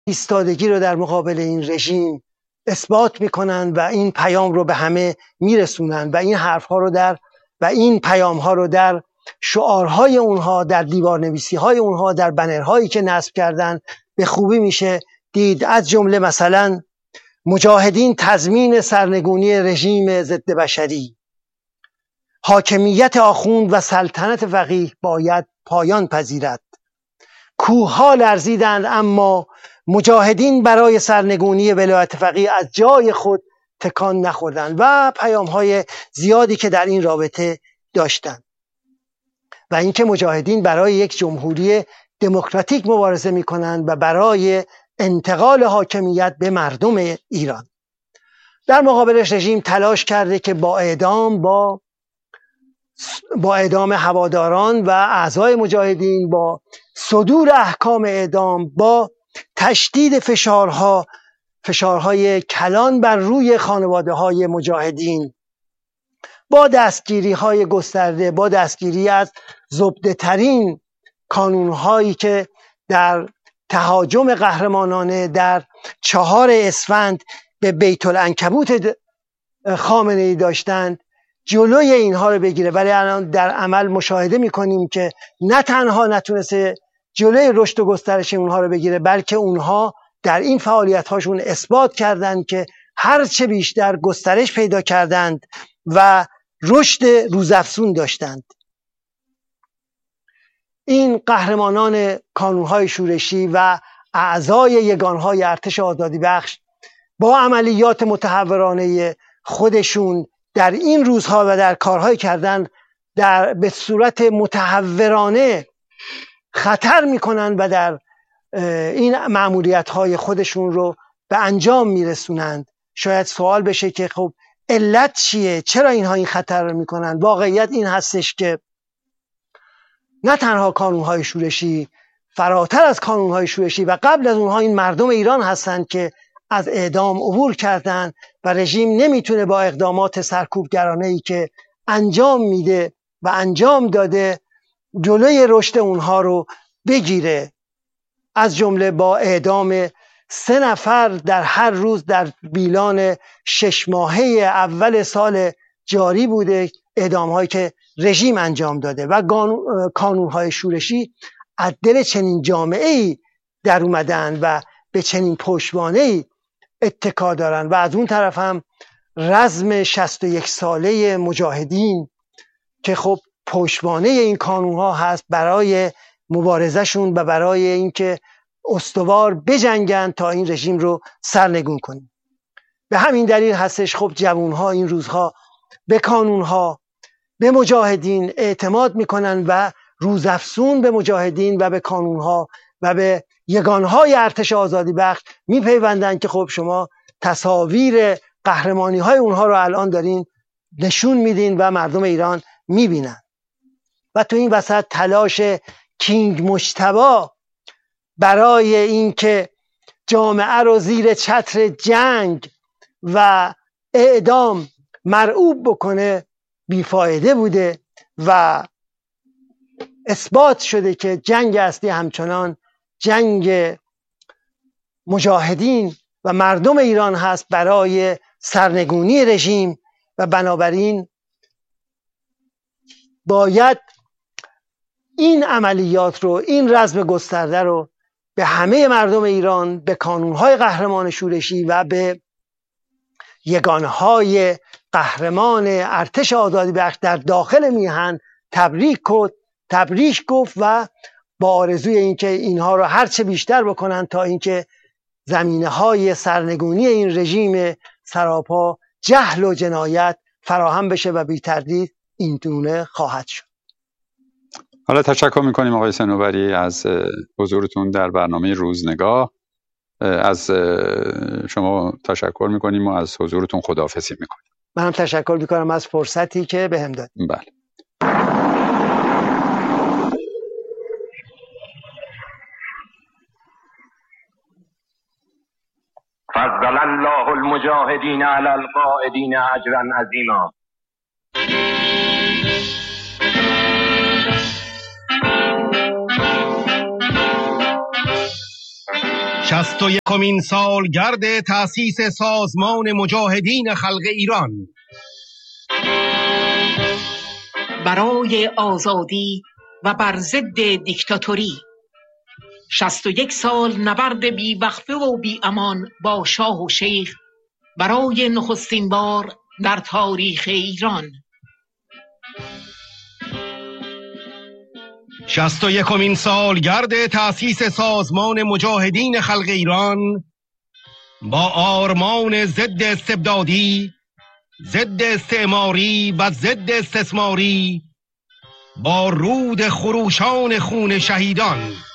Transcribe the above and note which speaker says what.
Speaker 1: ایستادگی رو در مقابل این رژیم اثبات میکنن و این پیام رو به همه میرسونن و این حرفها رو و این پیام ها رو در شعارهای اونها، در دیوارنویسی های اونها، در بنرهایی که نصب کردن به خوبی میشه دید. از جمله مثلا مجاهدین تضمین سرنگونی رژیم ضد بشری، حاکمیت آخوند و سلطنت فقیه باید پایان پذیرد، کوهها لرزیدند اما مجاهدین برای سرنگونی ولایت فقیه از جای خود تکان نخوردند و پیام‌های زیادی که در این رابطه داشتند. و اینکه مجاهدین برای یک جمهوری دموکراتیک مبارزه می‌کنند و برای انتقال حاکمیت به مردم ایران. در مقابلش رژیم تلاش کرده که با اعدام هواداران و اعضای مجاهدین، با صدور احکام اعدام، با تشدید فشارهای کلان بر روی خانواده های مجاهدین، با دستگیری های گسترده، با دستگیری از زبده ترین کانونهایی که در تهاجم قهرمانانه در 4 اسفند به بیت العنکبوت خامنه‌ای داشتند، جلوی اینها رو بگیره. ولی الان در عمل مشاهده میکنیم که نه تنها نتونسته جلوی رشد و گسترش اونها رو بگیره، بلکه اونها در این فعالیت هاشون اثبات کردند که هرچه بیشتر گسترش پیدا کردند و رشد روزافزون داشتند. این قهرمانان کانونهای شورشی و اعضای یگانهای ارتش آزادی بخش با عملیات متهورانه خودشون در این روزها و در کارهای کردن به صورت متهورانه خطر میکنن و در این مأموریت‌های خودشون رو به انجام میرسونند. شاید سوال بشه که خب علت چیه؟ چرا اینها این خطر رو میکنن؟ واقعیت این هستش که نه تنها کانونهای شورشی، فراتر از کانونهای شورشی و قبل از اونها این مردم ایران هستند که از اعدام عبور کردند و رژیم نمیتونه با اقدامات سرکوبگرانه‌ای که انجام میده و انجام داده جلوی رشد اونها رو بگیره. از جمله با اعدام 3 نفر در هر روز در بیلان 6 ماهه اول سال جاری بوده، اعدام‌هایی که رژیم انجام داده و کانون‌های شورشی از دل چنین جامعه‌ای در اومدن و به چنین پشتوانه‌ای اتکا دارن. و از اون طرف هم رزم 61 ساله مجاهدین که خب پشتوانه این کانون‌ها هست برای مبارزهشون و برای اینکه استوار بجنگن تا این رژیم رو سرنگون کنیم. به همین دلیل هستش خب جوانها این روزها به کانونها، به مجاهدین اعتماد میکنن و روزافزون به مجاهدین و به کانونها و به یگانهای ارتش آزادی بخش میپیوندن که خب شما تصاویر قهرمانی های اونها رو الان دارین نشون میدین و مردم ایران میبینن. و تو این وسط تلاش کینگ مجتبی برای اینکه جامعه رو زیر چتر جنگ و اعدام مرعوب بکنه بیفایده بوده و اثبات شده که جنگ اصلی همچنان جنگ مجاهدین و مردم ایران هست برای سرنگونی رژیم. و بنابراین باید این عملیات رو، این رزم گسترده رو به همه مردم ایران، به کانونهای قهرمان شورشی و به یگانهای قهرمان ارتش آزادی بخش در داخل میهن تبریک گفت و با آرزوی اینکه اینها رو هرچه بیشتر بکنن تا اینکه زمینه‌های سرنگونی این رژیم سراپا جهل و جنایت فراهم بشه و بی تردید این گونه خواهد شد.
Speaker 2: حالا تشکر میکنیم آقای صنوبری از حضورتون در برنامه روزنگاه. از شما تشکر میکنیم و از حضورتون خداحافظی میکنیم.
Speaker 1: منم تشکر میکنم از فرصتی که بهم دادید.
Speaker 2: بله.
Speaker 3: فضل الله المجاهدین علی القاعدین اجرا عظیما.
Speaker 4: 61مین سالگرد تأسیس سازمان مجاهدین خلق ایران.
Speaker 5: برای آزادی و بر ضد دیکتاتوری 61 سال نبرد بی‌وقفه و بی‌امان با شاه و شیخ برای نخستین بار در تاریخ ایران.
Speaker 4: 61مین سالگرد تأسیس سازمان مجاهدین خلق ایران با آرمان ضد استبدادی، ضد استعماری و ضد استثماری، با رود خروشان خون شهیدان